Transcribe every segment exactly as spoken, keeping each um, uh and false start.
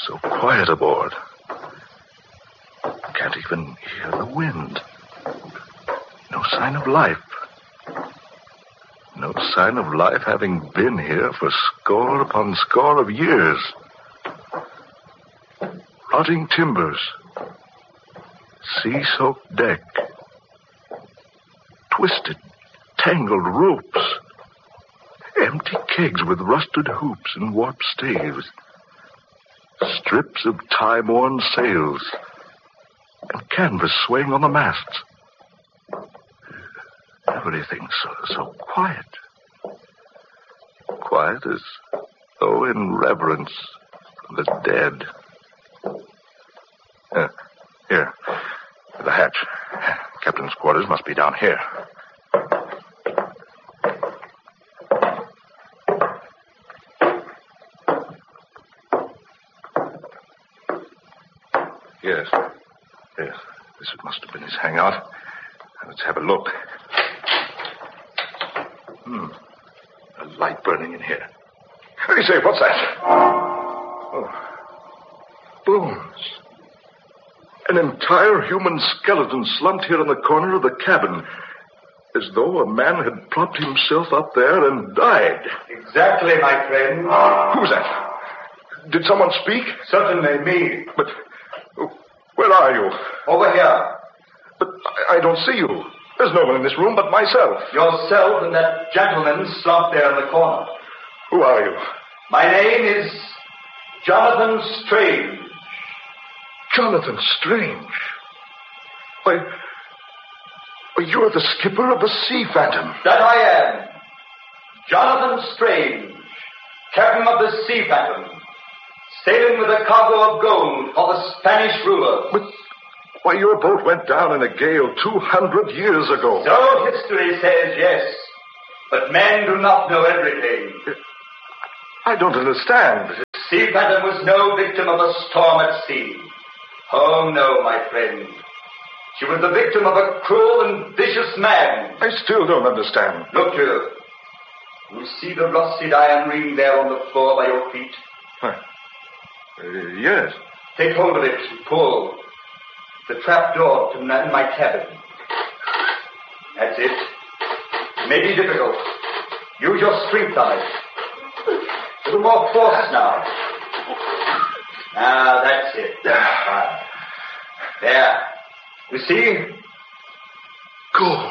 So quiet aboard. Can't even hear the wind. No sign of life. No sign of life having been here for score upon score of years. Rotting timbers. Sea-soaked deck. Twisted, tangled ropes. Empty kegs with rusted hoops and warped staves. Strips of time-worn sails. And canvas swaying on the masts. Everything so, so quiet. Quiet as though in reverence for the dead. Uh, here, the hatch. Captain's quarters must be down here. Yes. Yes. This must have been his hangout. Let's have a look. Hmm. A light burning in here. Hey, say, what's that? Oh. Bones. An entire human skeleton slumped here in the corner of the cabin. As though a man had propped himself up there and died. Exactly, my friend. Who's that? Did someone speak? Certainly, me. But where are you? Over here. But I, I don't see you. There's no one in this room but myself. Yourself and that gentleman slumped there in the corner. Who are you? My name is Jonathan Strange. Jonathan Strange? Why, why, you're the skipper of the Sea Phantom. That I am. Jonathan Strange, captain of the Sea Phantom, sailing with a cargo of gold for the Spanish ruler. But, why, your boat went down in a gale two hundred years ago. So history says, yes. But men do not know everything. I don't understand. The Sea Phantom was no victim of a storm at sea. Oh, no, my friend. She was the victim of a cruel and vicious man. I still don't understand. Look here. You see the rusted iron ring there on the floor by your feet? Huh. Uh, yes. Take hold of it and pull. The trap door to my cabin. That's it. It may be difficult. Use your strength on it. A little more force now. Ah, that's it. There. You see? Gold.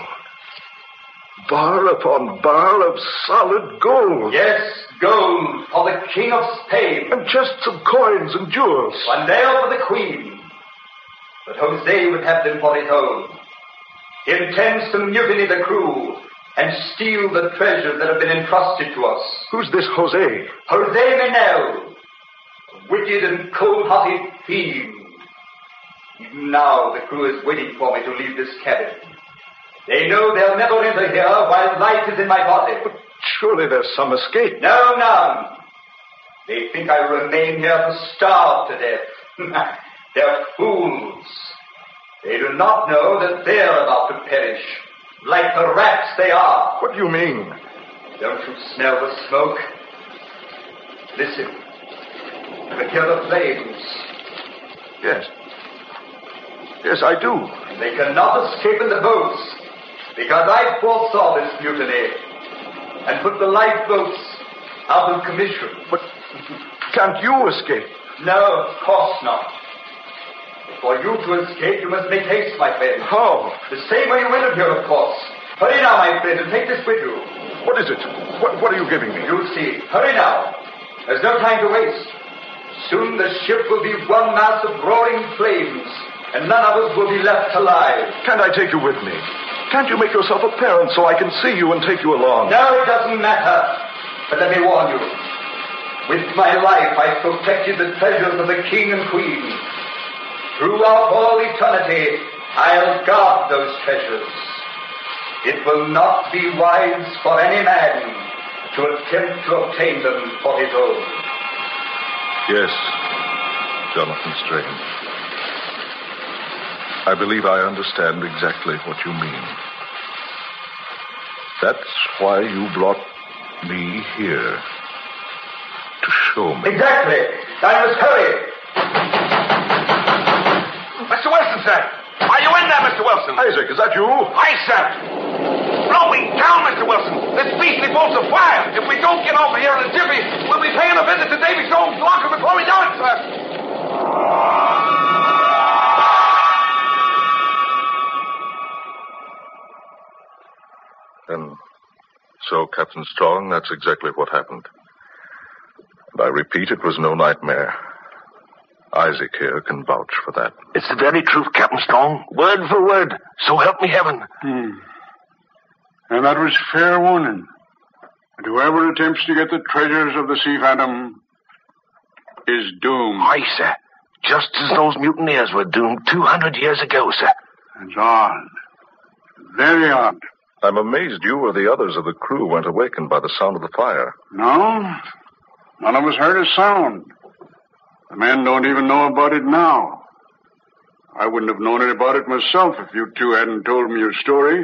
Bar upon bar of solid gold. Yes, gold for the King of Spain. And chests of coins and jewels. One there for the Queen. But Jose would have them for his own. He intends to mutiny the crew and steal the treasures that have been entrusted to us. Who's this Jose? Jose Menel. A wicked and cold-hearted fiend. Even now, the crew is waiting for me to leave this cabin. They know they'll never enter here while life is in my body. But surely there's some escape. No, none. They think I remain here to starve to death. They're fools. They do not know that they're about to perish, like the rats they are. What do you mean? Don't you smell the smoke? Listen. You can hear the flames. Yes. Yes, I do. They cannot escape in the boats, because I foresaw this mutiny and put the lifeboats out of commission. But can't you escape? No, of course not. For you to escape, you must make haste, my friend. How? The same way you entered here, of course. Hurry now, my friend, and take this with you. What is it? What, what are you giving me? You'll see. Hurry now. There's no time to waste. Soon the ship will be one mass of roaring flames, and none of us will be left alive. Can't I take you with me? Can't you make yourself apparent so I can see you and take you along? No, it doesn't matter. But let me warn you. With my life, I protected the treasures of the king and queen. Throughout all eternity, I'll guard those treasures. It will not be wise for any man to attempt to obtain them for his own. Yes, Jonathan Strange. I believe I understand exactly what you mean. That's why you brought me here. To show me. Exactly. I must hurry. sir. Are you in there, Mister Wilson? Isaac, is that you? Aye, sir. Blow me down, Mister Wilson. This beastly boat's afire. If we don't get over here in a jiffy, we'll be paying a visit to Davy Jones' locker before we know it, sir. And so, Captain Strong, that's exactly what happened. And I repeat, it was no nightmare. Isaac here can vouch for that. It's the very truth, Captain Strong. Word for word. So help me heaven. Hmm. And that was fair warning. And whoever attempts to get the treasures of the Sea Phantom is doomed. Aye, sir. Just as those mutineers were doomed two hundred years ago, sir. It's odd. Very odd. I'm amazed you or the others of the crew weren't awakened by the sound of the fire. No, none of us heard a sound. The men don't even know about it now. I wouldn't have known it about it myself if you two hadn't told me your story.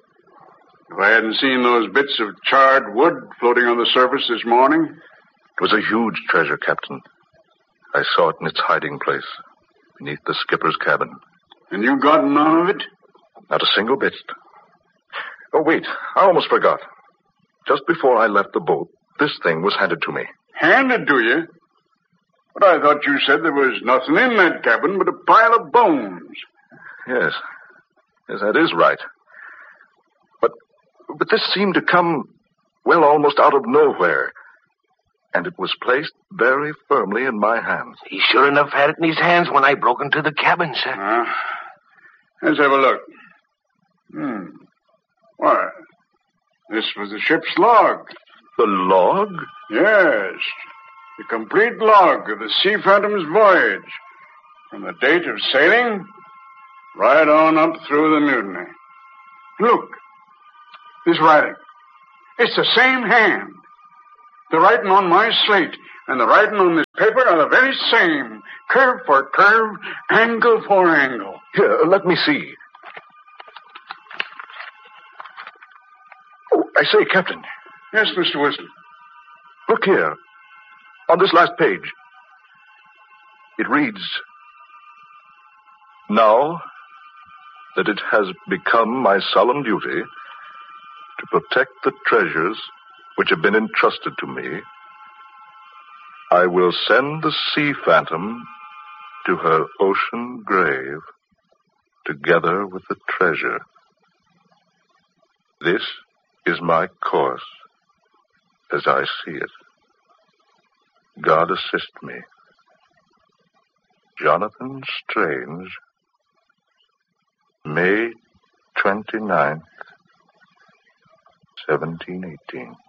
If I hadn't seen those bits of charred wood floating on the surface this morning. It was a huge treasure, Captain. I saw it in its hiding place, beneath the skipper's cabin. And you got none of it? Not a single bit. Oh, wait, I almost forgot. Just before I left the boat, this thing was handed to me. Handed to you? But I thought you said there was nothing in that cabin but a pile of bones. Yes. Yes, that is right. But, but this seemed to come, well, almost out of nowhere. And it was placed very firmly in my hands. He sure enough had it in his hands when I broke into the cabin, sir. Uh, let's have a look. Hmm. Why, this was the ship's log. The log? Yes. The complete log of the Sea Phantom's voyage. From the date of sailing, right on up through the mutiny. Look. This writing. It's the same hand. The writing on my slate and the writing on this paper are the very same. Curve for curve, angle for angle. Here, let me see. Oh, I say, Captain. Yes, Mister Wilson. Look here. On this last page. It reads, "Now that it has become my solemn duty to protect the treasures which have been entrusted to me, I will send the Sea Phantom to her ocean grave together with the treasure. This is my course as I see it. God assist me. Jonathan Strange, May twenty-ninth, seventeen eighteen.